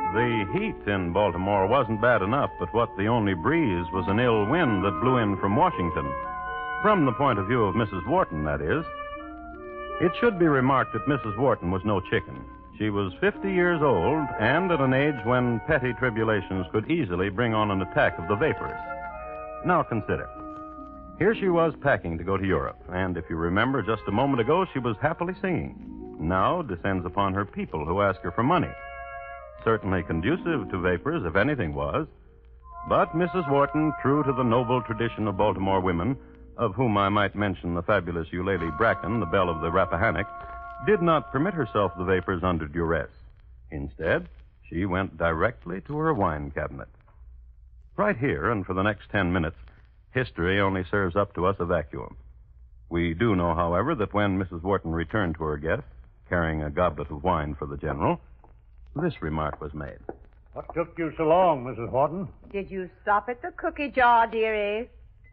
The heat in Baltimore wasn't bad enough, but what the only breeze was an ill wind that blew in from Washington. From the point of view of Mrs. Wharton, that is. It should be remarked that Mrs. Wharton was no chicken. She was 50 years old and at an age when petty tribulations could easily bring on an attack of the vapors. Now consider. Here she was packing to go to Europe, and if you remember just a moment ago, she was happily singing. Now descends upon her people who ask her for money. Certainly conducive to vapors, if anything was. But Mrs. Wharton, true to the noble tradition of Baltimore women, of whom I might mention the fabulous Eulalie Bracken, the belle of the Rappahannock, did not permit herself the vapors under duress. Instead, she went directly to her wine cabinet. Right here, and for the next 10 minutes, history only serves up to us a vacuum. We do know, however, that when Mrs. Wharton returned to her guests, carrying a goblet of wine for the General, this remark was made. What took you so long, Mrs. Wharton? Did you stop at the cookie jar, dearie?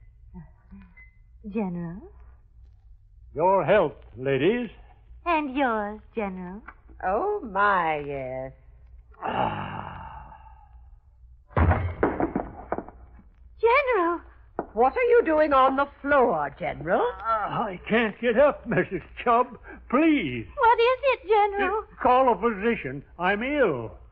General? Your health, ladies. And yours, General. Oh, my, yes. General! What are you doing on the floor, General? I can't get up, Mrs. Chubb. Please. What is it, General? Call a physician. I'm ill.